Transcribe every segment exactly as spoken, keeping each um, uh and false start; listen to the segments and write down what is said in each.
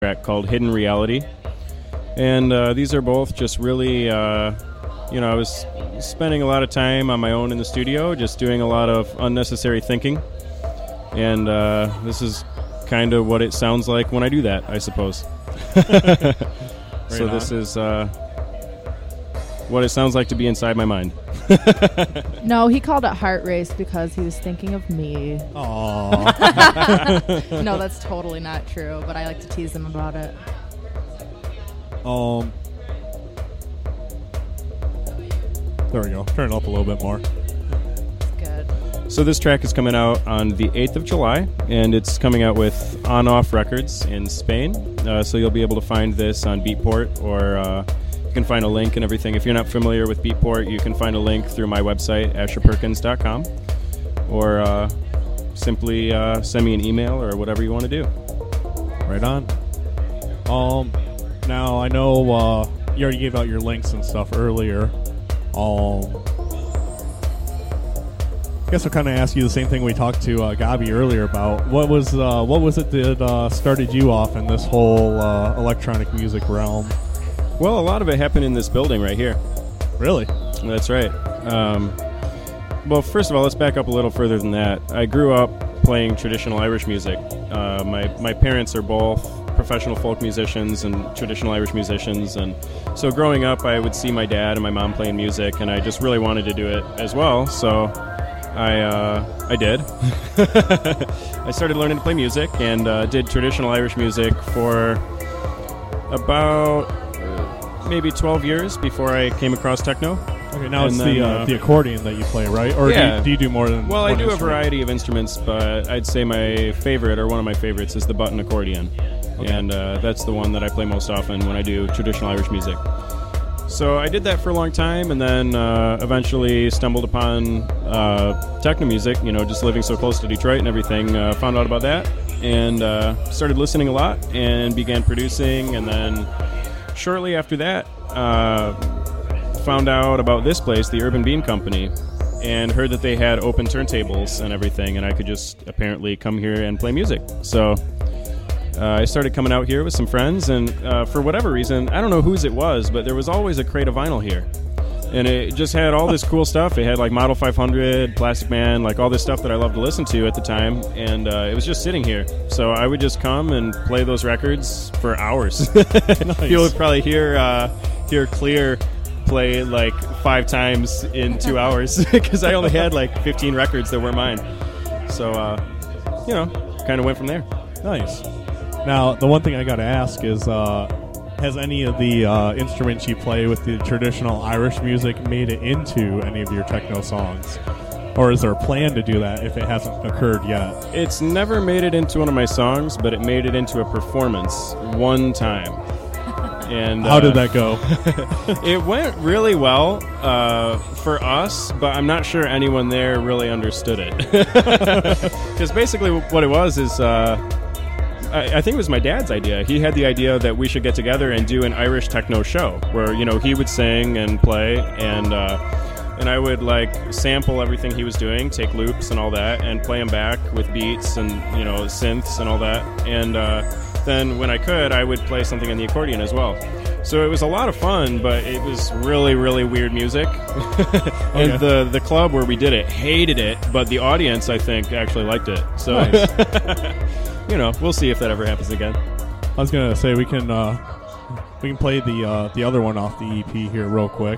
track called Hidden Reality. And uh, these are both just really, uh, you know, I was spending a lot of time on my own in the studio, just doing a lot of unnecessary thinking. And uh, this is kind of what it sounds like when I do that, I suppose. So this is uh, what it sounds like to be inside my mind. No, he called it Heart Race because he was thinking of me. Aww. No, that's totally not true, but I like to tease him about it. Um, there we go. Turn it up a little bit more. Good. So this track is coming out on the eighth of July, and it's coming out with On Off Records in Spain. Uh, so you'll be able to find this on Beatport, or uh, you can find a link and everything. If you're not familiar with Beatport, you can find a link through my website, asher perkins dot com, or uh, simply uh, send me an email or whatever you want to do. Right on. Um, now I know uh, you already gave out your links and stuff earlier. Um, I guess I'll kind of ask you the same thing we talked to uh, Gabi earlier about. What was uh, what was it that uh, started you off in this whole uh, electronic music realm? Well, a lot of it happened in this building right here. Really? That's right. Um, well, first of all, let's back up a little further than that. I grew up playing traditional Irish music. Uh, my my parents are both professional folk musicians and traditional Irish musicians, and so growing up, I would see my dad and my mom playing music, and I just really wanted to do it as well. So I uh, I did. I started learning to play music and uh, did traditional Irish music for about uh, maybe twelve years before I came across techno. Okay, now And it's then, the uh, uh, the accordion that you play, right? Or yeah. do, you, do you do more than Well, I one do a instrument? variety of instruments, but I'd say my favorite, or one of my favorites, is the button accordion. Okay. And uh, that's the one that I play most often when I do traditional Irish music. So I did that for a long time, and then uh, eventually stumbled upon uh, techno music, you know, just living so close to Detroit and everything. Uh, found out about that, and uh, started listening a lot, and began producing, and then shortly after that, uh, found out about this place, the Urban Bean Company, and heard that they had open turntables and everything, and I could just apparently come here and play music. So uh, I started coming out here with some friends, and uh, for whatever reason, I don't know whose it was, but there was always a crate of vinyl here. And it just had all this cool stuff. It had like Model five hundred, Plastic Man, like all this stuff that I loved to listen to at the time, and uh, it was just sitting here. So I would just come and play those records for hours. Nice. You would probably hear, uh, hear Clear play like five times in two hours because I only had like fifteen records that were mine. So, uh, you know, kind of went from there. Nice. Now, the one thing I got to ask is, uh, has any of the uh, instruments you play with the traditional Irish music made it into any of your techno songs? Or is there a plan to do that if it hasn't occurred yet? It's never made it into one of my songs, but it made it into a performance one time. And How uh, did that go? It went really well uh, for us, but I'm not sure anyone there really understood it. Because basically what it was is, uh, I, I think it was my dad's idea. He had the idea that we should get together and do an Irish techno show where, you know, he would sing and play, and uh, and I would like sample everything he was doing, take loops and all that, and play them back with beats and, you know, synths and all that. And uh, then when I could, I would play something on the accordion as well. So it was a lot of fun, but it was really, really weird music. And Okay. the, the club where we did it hated it, but the audience, I think, actually liked it. So, Nice. you know, we'll see if that ever happens again. I was gonna say we can uh, we can play the uh, the other one off the E P here real quick.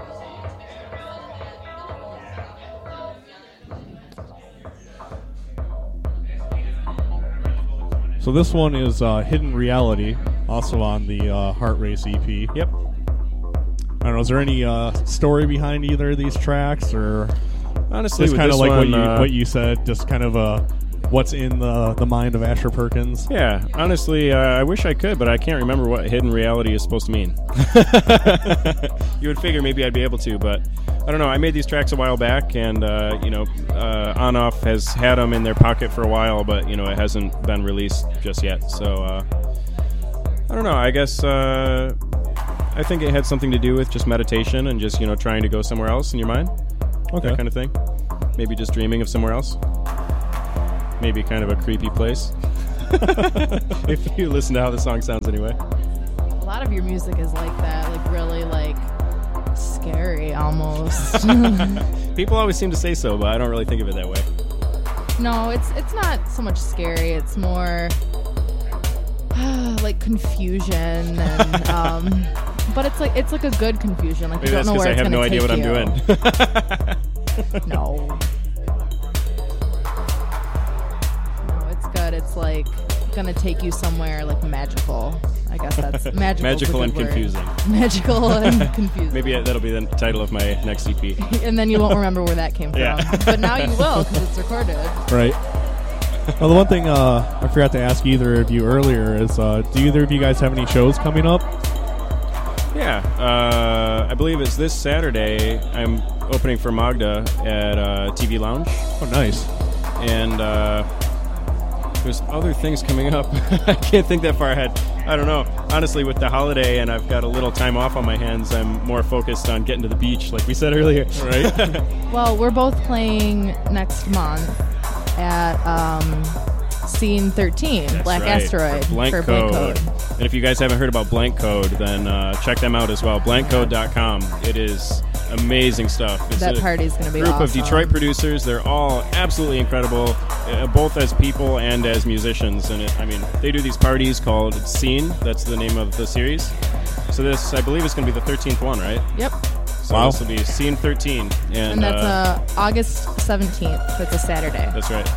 So this one is uh, Hidden Reality, also on the uh, Heart Race E P. Yep. I don't know. Is there any uh, story behind either of these tracks, or Honestly, just with kind of this like what one, you uh, what you said, just kind of uh, what's in the the mind of Asher Perkins? Yeah, honestly, uh, I wish I could, but I can't remember what hidden reality is supposed to mean. You would figure maybe I'd be able to, but I don't know. I made these tracks a while back, and, uh, you know, uh, On Off has had them in their pocket for a while, but, you know, it hasn't been released just yet. So, uh, I don't know. I guess uh, I think it had something to do with just meditation and just, you know, trying to go somewhere else in your mind. Okay. That kind of thing. Maybe just dreaming of somewhere else. Maybe kind of a creepy place. If you listen to how the song sounds anyway. A lot of your music is like that, like really like scary almost. People always seem to say so, but I don't really think of it that way. No, it's it's not so much scary. It's more like confusion, and um, but it's like it's like a good confusion. Like Maybe you don't that's know because where I it's have no gonna idea what take I'm you. doing. No. No, it's good. It's like gonna take you somewhere like magical. I guess that's magical. Magical and confusing. Magical and confusing. Maybe that'll be the title of my next E P. And then you won't remember where that came from. Yeah. But now you will because it's recorded. Right. Well, the one thing uh, I forgot to ask either of you earlier is, uh, do either of you guys have any shows coming up? Yeah, uh, I believe it's this Saturday. I'm opening for Magda at uh, T V Lounge. Oh, nice. And uh, there's other things coming up. I can't think that far ahead. I don't know. Honestly, with the holiday and I've got a little time off on my hands, I'm more focused on getting to the beach, like we said earlier. Right. Well, we're both playing next month at um, Scene thirteen, That's Black right, Asteroid, for Blank, for Code. Blank Code. And if you guys haven't heard about Blank Code, then uh, check them out as well. blank code dot com. It is amazing stuff. It's That a party's going to be group awesome. of Detroit producers. They're all absolutely incredible, uh, both as people and as musicians. And it, I mean, they do these parties called Scene. That's the name of the series. So this, I believe, is going to be the thirteenth one, right? Yep. So Wow. this will be Scene thirteen. And, And that's uh, uh, August seventeenth. That's a Saturday. that's right.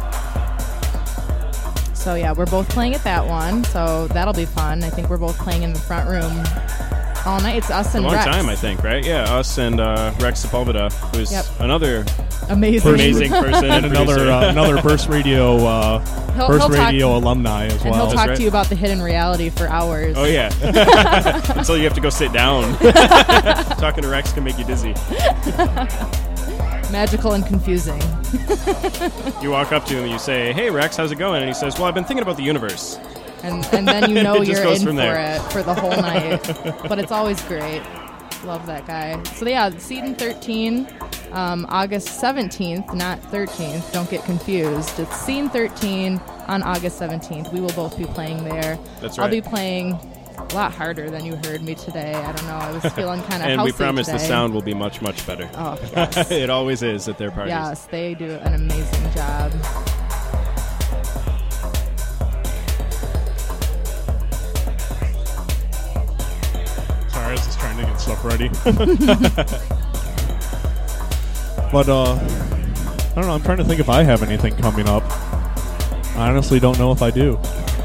So, yeah, we're both playing at that one. So that'll be fun. I think we're both playing in the front room all night. It's us A and long Rex. time, I think, right? Yeah, us and uh, Rex Sepulveda, who's Yep. another Amazing. amazing person And and another producer. uh, another Burst Radio uh, He'll- Burst he'll talk- Radio alumni as And well. he'll talk right. to you about the hidden reality for hours. Oh, yeah. Until you have to go sit down. Talking to Rex can make you dizzy. Magical and confusing. You walk up to him and you say, "Hey, Rex, how's it going?" And he says, "Well, I've been thinking about the universe." And, and then you know It just you're goes in from for there. it for the whole night. But it's always great. Love that guy. So yeah, Season thirteen, um, August seventeenth, not thirteenth. Don't get confused. It's Scene thirteen on August seventeenth. We will both be playing there. That's I'll right. be playing a lot harder than you heard me today. I don't know. I was feeling kind of And housey we promise today. the sound will be much, much better. Oh, yes. It always is at their parties. Yes, they do an amazing job. Sorry, I was just trying to get stuff ready. But, uh, I don't know. I'm trying to think if I have anything coming up. I honestly don't know if I do.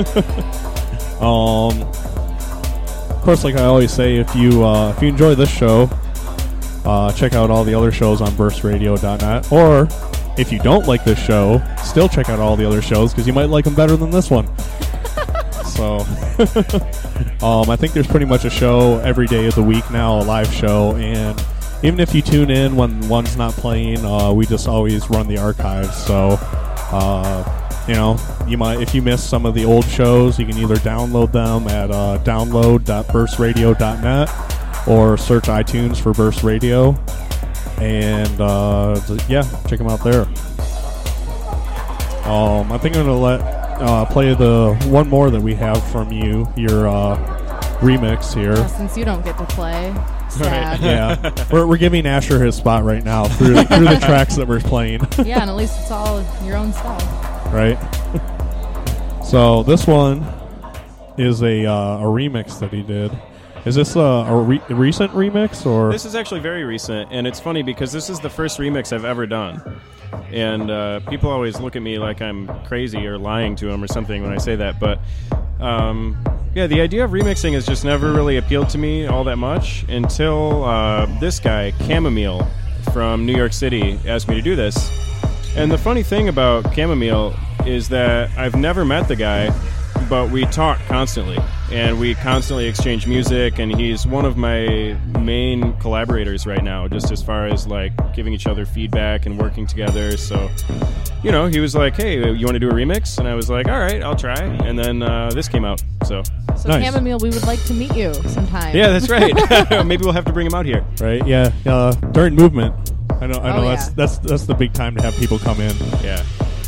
um, of course, like I always say, if you uh, if you enjoy this show, uh, check out all the other shows on burst radio dot net. Or if you don't like this show, still check out all the other shows because you might like them better than this one. So, um, I think there's pretty much a show every day of the week now, a live show, and even if you tune in when one's not playing, uh, we just always run the archives. So, uh, you know, you might if you miss some of the old shows, you can either download them at uh, download dot burst radio dot net or search iTunes for Burst Radio, and uh, yeah, check them out there. Um, I think I'm gonna let uh, play the one more that we have from you, your uh, remix here. Well, since you don't get to play, sad. Yeah, we're we're giving Asher his spot right now through through the tracks that we're playing, Yeah, and at least it's all your own stuff. right? So this one is a uh, a remix that he did. Is this a, a, re- a recent remix or? This is actually very recent, and it's funny because this is the first remix I've ever done. And uh, people always look at me like I'm crazy or lying to them or something when I say that. But um, yeah, the idea of remixing has just never really appealed to me all that much until uh, this guy, Chamomile, from New York City, asked me to do this. And the funny thing about Chamomile is that I've never met the guy, but we talk constantly, and we constantly exchange music, and he's one of my main collaborators right now, just as far as like giving each other feedback and working together. So, you know, he was like, "Hey, you want to do a remix?" And I was like, "All right, I'll try." And then uh, this came out. So, So Nice. Chamomile, we would like to meet you sometime. yeah, that's right. Maybe we'll have to bring him out here. Right? Yeah. Uh, during movement, I know. I know Oh, that's yeah. that's that's the big time to have people come in. Yeah.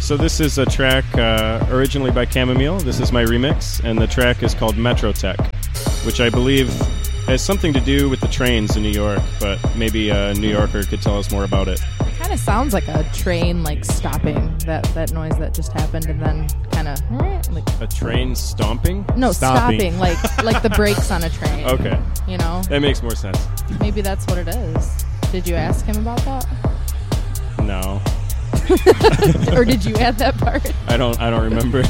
So this is a track uh, originally by Chamomile. This is my remix, and the track is called Metrotech, which I believe has something to do with the trains in New York, but maybe a New Yorker could tell us more about it. Kind of sounds like a train, like stopping. That that noise that just happened, and then kind of like A train stomping? no Stopping. stopping, like like the brakes on a train. Okay, You know, that makes more sense. maybe that's what it is. Did you ask him about that, No, or did you add that part? I don't. I don't remember.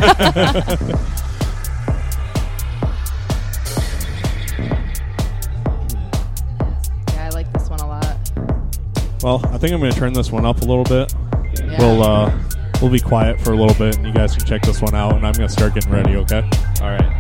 Yeah, I like this one a lot. Well, I think I'm going to turn this one up a little bit. Yeah. We'll uh, we'll be quiet for a little bit, and you guys can check this one out. And I'm going to start getting ready. Okay. All right.